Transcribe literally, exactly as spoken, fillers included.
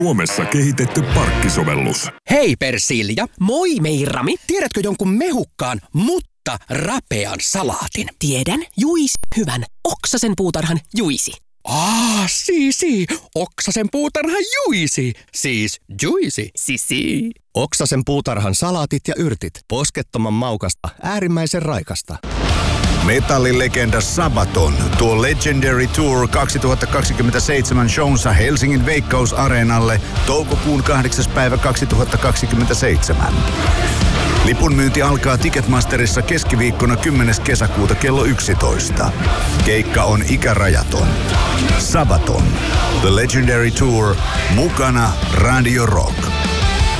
Suomessa kehitetty parkkisovellus. Hei Persilja, moi Meirami. Tiedätkö jonkun mehukkaan, mutta rapean salaatin? Tiedän, juisi hyvän, oksasen puutarhan juisi. Aa, sii, Oksasen puutarhan juisi. Siis juisi. Sisi. Oksasen puutarhan salaatit ja yrtit. Poskettoman maukasta, äärimmäisen raikasta. Metallilegenda Sabaton tuo Legendary Tour kaksituhattakaksikymmentäseitsemän shownsa Helsingin Veikkaus-areenalle toukokuun kahdeksas päivä kaksituhattakaksikymmentäseitsemän. Lipun myynti alkaa Ticketmasterissa keskiviikkona kymmenes kesäkuuta kello yksitoista. Keikka on ikärajaton. Sabaton. The Legendary Tour. Mukana Radio Rock.